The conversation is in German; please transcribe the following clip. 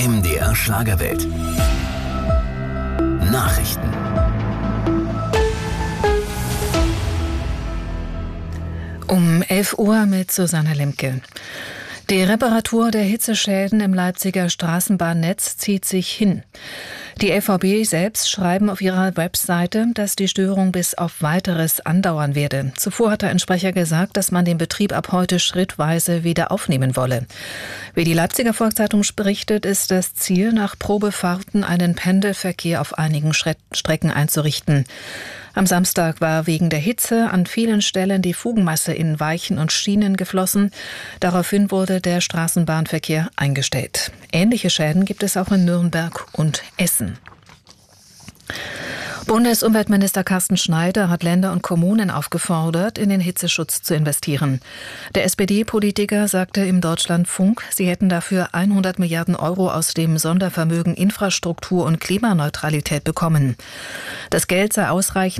MDR Schlagerwelt. Nachrichten. Um 11 Uhr mit Susanne Lemke. Die Reparatur der Hitzeschäden im Leipziger Straßenbahnnetz zieht sich hin. Die LVB selbst schreiben auf ihrer Webseite, dass die Störung bis auf Weiteres andauern werde. Zuvor hatte ein Sprecher gesagt, dass man den Betrieb ab heute schrittweise wieder aufnehmen wolle. Wie die Leipziger Volkszeitung berichtet, ist das Ziel, nach Probefahrten einen Pendelverkehr auf einigen Strecken einzurichten. Am Samstag war wegen der Hitze an vielen Stellen die Fugenmasse in Weichen und Schienen geflossen. Daraufhin wurde der Straßenbahnverkehr eingestellt. Ähnliche Schäden gibt es auch in Nürnberg und Essen. Bundesumweltminister Carsten Schneider hat Länder und Kommunen aufgefordert, in den Hitzeschutz zu investieren. Der SPD-Politiker sagte im Deutschlandfunk, sie hätten dafür 100 Milliarden Euro aus dem Sondervermögen Infrastruktur und Klimaneutralität bekommen. Das Geld sei ausreichend